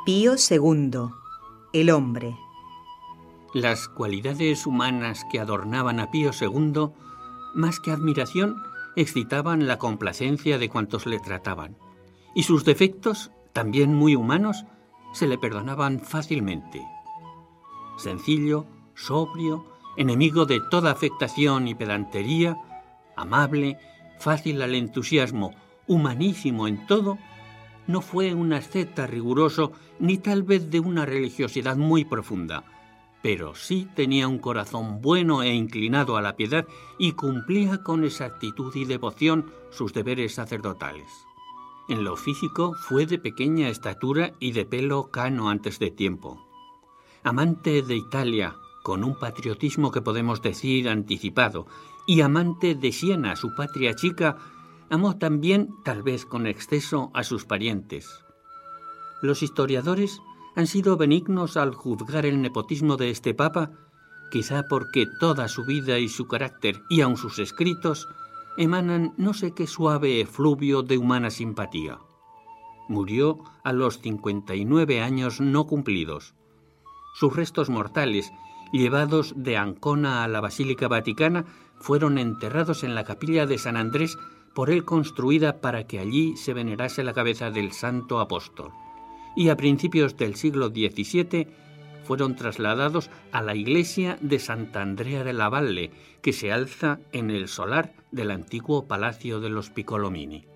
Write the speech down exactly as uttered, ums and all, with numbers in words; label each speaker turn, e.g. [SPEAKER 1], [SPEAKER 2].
[SPEAKER 1] Pío segundo, el hombre.
[SPEAKER 2] Las cualidades humanas que adornaban a Pío segundo, más que admiración, excitaban la complacencia de cuantos le trataban. Y sus defectos, también muy humanos, se le perdonaban fácilmente. Sencillo, sobrio, enemigo de toda afectación y pedantería, amable, fácil al entusiasmo, humanísimo en todo, no fue un asceta riguroso ni tal vez de una religiosidad muy profunda, pero sí tenía un corazón bueno e inclinado a la piedad y cumplía con exactitud y devoción sus deberes sacerdotales. En lo físico fue de pequeña estatura y de pelo cano antes de tiempo. Amante de Italia, con un patriotismo que podemos decir anticipado, y amante de Siena, su patria chica, amó también, tal vez con exceso, a sus parientes. Los historiadores han sido benignos al juzgar el nepotismo de este papa, quizá porque toda su vida y su carácter, y aun sus escritos, emanan no sé qué suave efluvio de humana simpatía. Murió a los cincuenta y nueve años no cumplidos. Sus restos mortales, llevados de Ancona a la Basílica Vaticana, fueron enterrados en la capilla de San Andrés, por él construida para que allí se venerase la cabeza del santo apóstol. Y a principios del siglo diecisiete fueron trasladados a la iglesia de Santa Andrea de la Valle, que se alza en el solar del antiguo Palacio de los Piccolomini.